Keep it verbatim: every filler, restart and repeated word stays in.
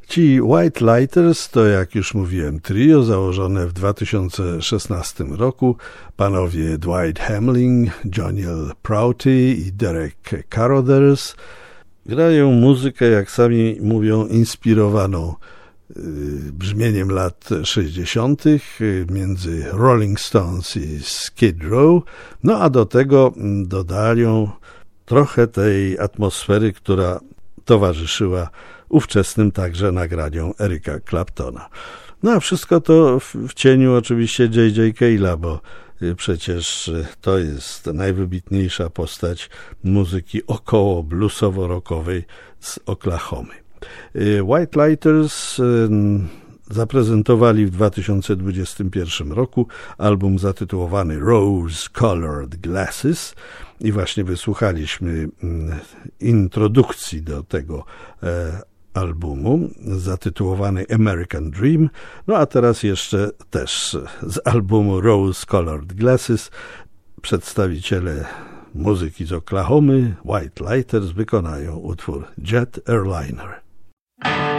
Ci White Lighters to, jak już mówiłem, trio założone w dwa tysiące szesnastym roku. Panowie Dwight Hamling, Joniel Prouty i Derek Carothers grają muzykę, jak sami mówią, inspirowaną brzmieniem lat sześćdziesiątych między Rolling Stones i Skid Row, no a do tego dodają trochę tej atmosfery, która towarzyszyła ówczesnym także nagraniom Erica Claptona. No a wszystko to w, w cieniu oczywiście J J Cale'a, bo przecież to jest najwybitniejsza postać muzyki około bluesowo-rockowej z Oklahomy. White Lighters zaprezentowali w dwa tysiące dwudziestym pierwszym roku album zatytułowany Rose Colored Glasses i właśnie wysłuchaliśmy introdukcji do tego albumu zatytułowany American Dream. No a teraz jeszcze też z albumu Rose Colored Glasses przedstawiciele muzyki z Oklahomy White Lighters wykonają utwór Jet Airliner.